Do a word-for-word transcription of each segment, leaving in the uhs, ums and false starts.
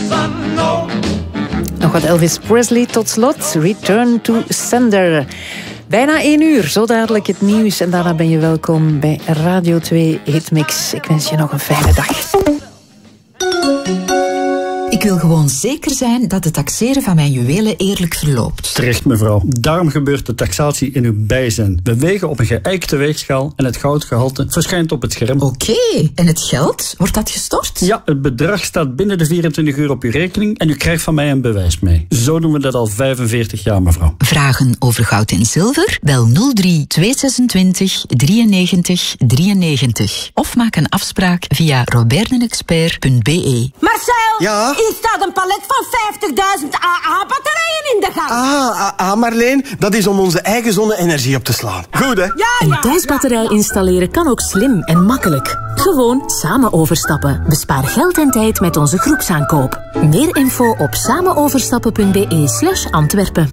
Nog wat Elvis Presley tot slot. Return to Sender. Bijna één uur, zo dadelijk het nieuws. En daarna ben je welkom bij Radio twee Hitmix. Ik wens je nog een fijne dag. Ik wil gewoon zeker zijn dat het taxeren van mijn juwelen eerlijk verloopt. Terecht, mevrouw. Daarom gebeurt de taxatie in uw bijzijn. We wegen op een geëikte weegschaal en het goudgehalte verschijnt op het scherm. Oké, okay. En het geld? Wordt dat gestort? Ja, het bedrag staat binnen de vierentwintig uur op uw rekening en u krijgt van mij een bewijs mee. Zo doen we dat al vijfenveertig jaar, mevrouw. Vragen over goud en zilver? Bel nul drie tweehonderdzesentwintig drieënnegentig drieënnegentig. Of maak een afspraak via roberdenexpert punt b e. Marcel! Ja? Hier staat een palet van vijftigduizend A A-batterijen in de gang. Ah, ah, Marleen, dat is om onze eigen zonne-energie op te slaan. Goed, hè? Ja, ja. Een thuisbatterij installeren kan ook slim en makkelijk. Gewoon samen overstappen. Bespaar geld en tijd met onze groepsaankoop. Meer info op samenoverstappen punt b e slash Antwerpen.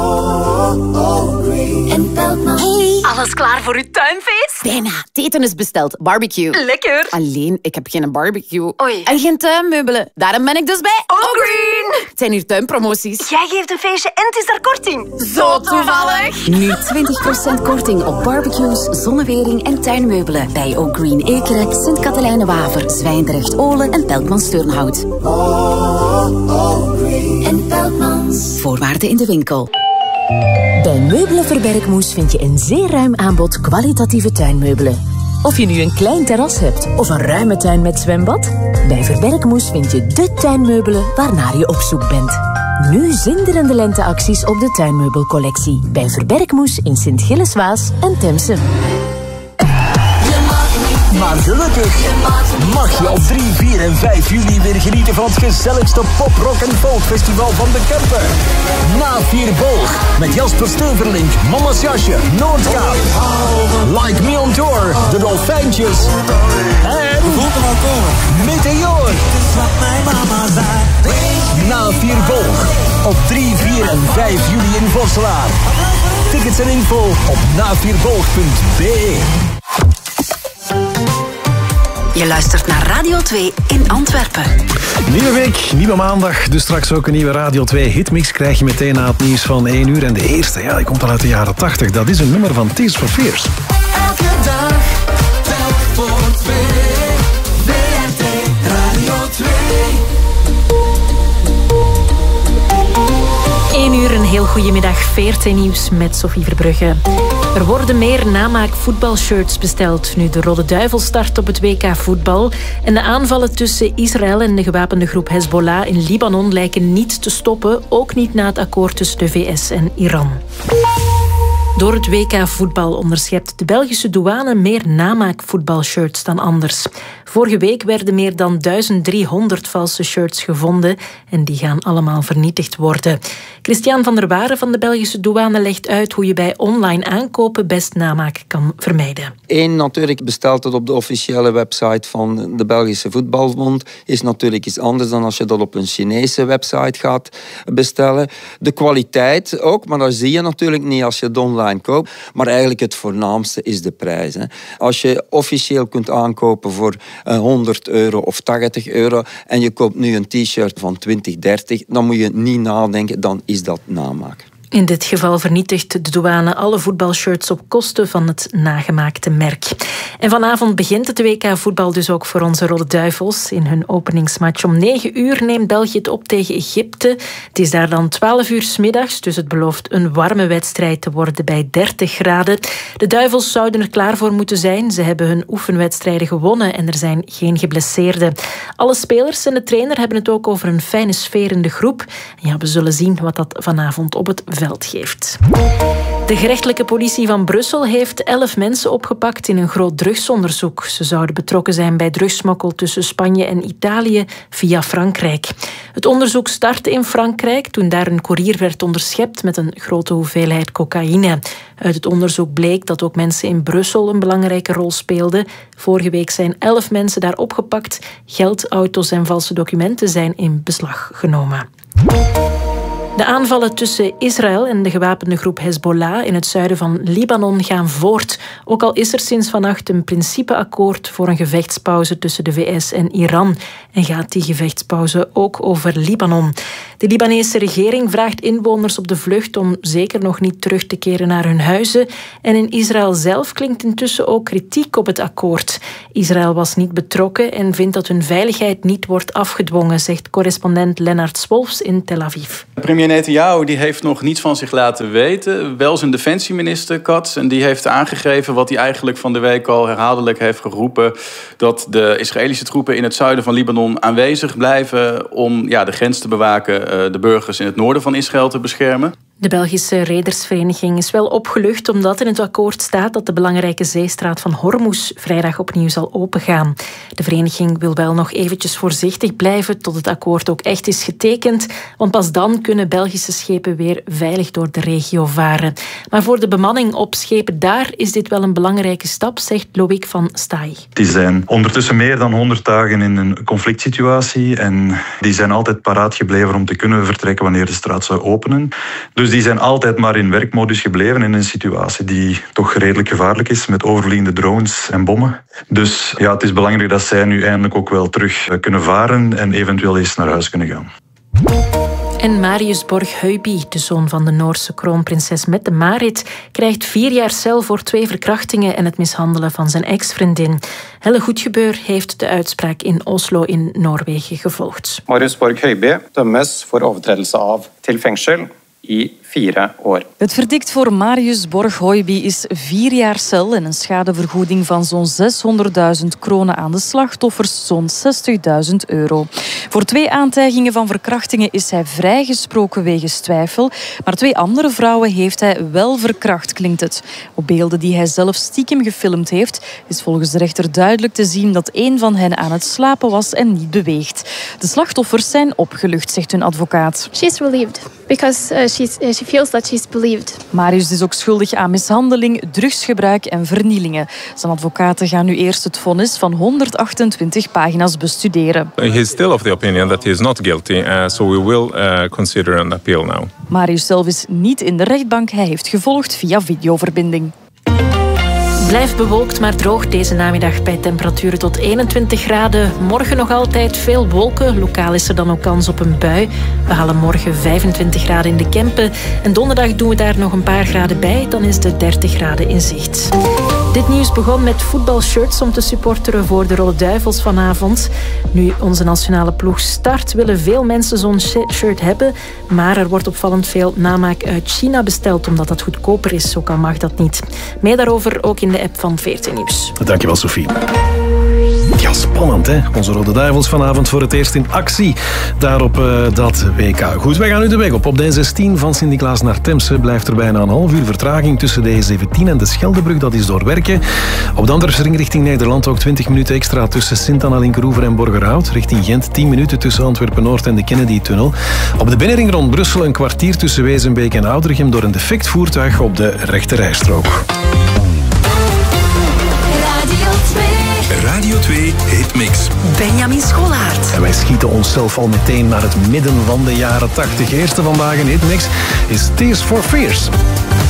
Hey, alles klaar voor uw tuinfeest? Bijna. Het eten is besteld. Barbecue. Lekker. Alleen, ik heb geen barbecue. Oei. En geen tuinmeubelen. Daarom ben ik dus bij Allgreen. Het zijn hier tuinpromoties. Jij geeft een feestje en het is daar korting. Zo toevallig. Nu twintig procent korting op barbecues, zonnewering en tuinmeubelen. Bij Allgreen Ekerk, Sint-Katelijne-Waver, Zwijndrecht-Olen en Pelkmans-Turnhout. En Pelkmans. Voorwaarden in de winkel. Bij Meubelen Verbergmoes vind je een zeer ruim aanbod kwalitatieve tuinmeubelen. Of je nu een klein terras hebt of een ruime tuin met zwembad, bij Verbergmoes vind je de tuinmeubelen waarnaar je op zoek bent. Nu zinderende lenteacties op de tuinmeubelcollectie bij Verbergmoes in Sint-Gilles-Waas en Temse. Maar gelukkig mag je op drie, vier en vijf juli weer genieten van het gezelligste pop, rock en folkfestival van de Kempen. Na Vierbolg met Jasper Steverlink, Mama's Jasje, Noordkaap, Like Me on Tour, De Dolfijntjes en Meteor. Na Vierbolg op drie, vier en vijf juli in Vosselaar. Tickets en info op na vierbolg punt b e. Je luistert naar Radio twee in Antwerpen. Nieuwe week, nieuwe maandag. Dus straks ook een nieuwe Radio twee Hitmix krijg je meteen na het nieuws van één uur. En de eerste, ja, die komt al uit de jaren tachtig. Dat is een nummer van Tears for Fears. Elke dag, telk voor twee. V R T Radio twee. één uur, een heel goede middag. V R T Nieuws met Sophie Verbrugge. Er worden meer namaak voetbalshirts besteld nu de Rode Duivel start op het W K voetbal. En de aanvallen tussen Israël en de gewapende groep Hezbollah in Libanon lijken niet te stoppen. Ook niet na het akkoord tussen de V S en Iran. Door het W K voetbal onderschept de Belgische douane meer namaakvoetbalshirts dan anders. Vorige week werden meer dan duizend driehonderd valse shirts gevonden en die gaan allemaal vernietigd worden. Christian van der Waren van de Belgische douane legt uit hoe je bij online aankopen best namaak kan vermijden. Eén, natuurlijk bestelt het op de officiële website van de Belgische Voetbalbond. Is natuurlijk iets anders dan als je dat op een Chinese website gaat bestellen. De kwaliteit ook, maar dat zie je natuurlijk niet als je het online koopt. Maar eigenlijk het voornaamste is de prijs. Hè. Als je officieel kunt aankopen voor honderd euro of tachtig euro en je koopt nu een t-shirt van twintig, dertig, dan moet je niet nadenken, dan is dat namaak. In dit geval vernietigt de douane alle voetbalshirts op kosten van het nagemaakte merk. En vanavond begint het W K voetbal dus ook voor onze Rode Duivels. In hun openingsmatch om negen uur neemt België het op tegen Egypte. Het is daar dan twaalf uur 's middags, dus het belooft een warme wedstrijd te worden bij dertig graden. De Duivels zouden er klaar voor moeten zijn. Ze hebben hun oefenwedstrijden gewonnen en er zijn geen geblesseerden. Alle spelers en de trainer hebben het ook over een fijne sfeer in de groep. En ja, we zullen zien wat dat vanavond op het veld geeft. De gerechtelijke politie van Brussel heeft elf mensen opgepakt in een groot drugsonderzoek. Ze zouden betrokken zijn bij drugssmokkel tussen Spanje en Italië via Frankrijk. Het onderzoek startte in Frankrijk toen daar een koerier werd onderschept met een grote hoeveelheid cocaïne. Uit het onderzoek bleek dat ook mensen in Brussel een belangrijke rol speelden. Vorige week zijn elf mensen daar opgepakt. Geld, auto's en valse documenten zijn in beslag genomen. De aanvallen tussen Israël en de gewapende groep Hezbollah in het zuiden van Libanon gaan voort. Ook al is er sinds vannacht een principeakkoord voor een gevechtspauze tussen de V S en Iran. En gaat die gevechtspauze ook over Libanon. De Libanese regering vraagt inwoners op de vlucht om zeker nog niet terug te keren naar hun huizen. En in Israël zelf klinkt intussen ook kritiek op het akkoord. Israël was niet betrokken en vindt dat hun veiligheid niet wordt afgedwongen, zegt correspondent Lennart Swolfs in Tel Aviv. Premier Netanyahu die heeft nog niets van zich laten weten. Wel zijn defensieminister Katz. En die heeft aangegeven wat hij eigenlijk van de week al herhaaldelijk heeft geroepen. Dat de Israëlische troepen in het zuiden van Libanon aanwezig blijven om ja, de grens te bewaken, de burgers in het noorden van Israël te beschermen. De Belgische redersvereniging is wel opgelucht omdat in het akkoord staat dat de belangrijke zeestraat van Hormuz vrijdag opnieuw zal opengaan. De vereniging wil wel nog eventjes voorzichtig blijven tot het akkoord ook echt is getekend, want pas dan kunnen Belgische schepen weer veilig door de regio varen. Maar voor de bemanning op schepen daar is dit wel een belangrijke stap, zegt Loïc van Staaij. Die zijn ondertussen meer dan honderd dagen in een conflict situatie en die zijn altijd paraat gebleven om te kunnen vertrekken wanneer de straat zou openen. Dus die zijn altijd maar in werkmodus gebleven in een situatie die toch redelijk gevaarlijk is met overvliegende drones en bommen. Dus ja, het is belangrijk dat zij nu eindelijk ook wel terug kunnen varen en eventueel eens naar huis kunnen gaan. En Marius Borg-Heuby, de zoon van de Noorse kroonprinses Mette-Marit, krijgt vier jaar cel voor twee verkrachtingen en het mishandelen van zijn ex-vriendin. Helle Goedgebeur heeft de uitspraak in Oslo in Noorwegen gevolgd. Marius Borg-Heuby dømmes voor overtredelse av til fengsel i vier år. Het verdict voor Marius Borg-Heuby is vier jaar cel en een schadevergoeding van zo'n zeshonderdduizend kronen aan de slachtoffers, zo'n zestigduizend euro. Voor twee aantijgingen van verkrachtingen is hij vrijgesproken wegens twijfel, maar twee andere vrouwen heeft hij wel verkracht, klinkt het. Op beelden die hij zelf stiekem gefilmd heeft, is volgens de rechter duidelijk te zien dat één van hen aan het slapen was en niet beweegt. De slachtoffers zijn opgelucht, zegt hun advocaat. She's relieved because uh, she's, uh, she feels that she's believed. Marius is ook schuldig aan mishandeling, drugsgebruik en vernielingen. Zijn advocaten gaan nu eerst het vonnis van honderdachtentwintig pagina's bestuderen. He is still of the opinion that he is not guilty, uh, so we will uh, consider an appeal now. Marius zelf is niet in de rechtbank. Hij heeft gevolgd via videoverbinding. Blijft bewolkt, maar droog deze namiddag bij temperaturen tot eenentwintig graden. Morgen nog altijd veel wolken. Lokaal is er dan ook kans op een bui. We halen morgen vijfentwintig graden in de Kempen. En donderdag doen we daar nog een paar graden bij. Dan is de dertig graden in zicht. Dit nieuws begon met voetbalshirts om te supporteren voor de Rode Duivels vanavond. Nu onze nationale ploeg start, willen veel mensen zo'n shirt hebben. Maar er wordt opvallend veel namaak uit China besteld, omdat dat goedkoper is. Ook al mag dat niet. Meer daarover ook in de app van veertien Nieuws. Dankjewel, Sophie. Ja, spannend, hè? Onze Rode Duivels vanavond voor het eerst in actie. Daar op uh, dat W K. Goed, wij gaan nu de weg op. Op de N zestien van Sint-Niklaas naar Temse blijft er bijna een half uur vertraging tussen de E zeventien en de Scheldebrug. Dat is door werken. Op de Antwerpsring richting Nederland ook twintig minuten extra tussen Sint-Anna, Linkeroever en Borgerhout. Richting Gent tien minuten tussen Antwerpen-Noord en de Kennedy-tunnel. Op de binnenring rond Brussel een kwartier tussen Wezenbeek en Oudregem door een defect voertuig op de rechterrijstrook. Radio twee Hitmix. Benjamin Scholaert. En wij schieten onszelf al meteen naar het midden van de jaren tachtig. Eerste vandaag in Hitmix is Tears for Fears.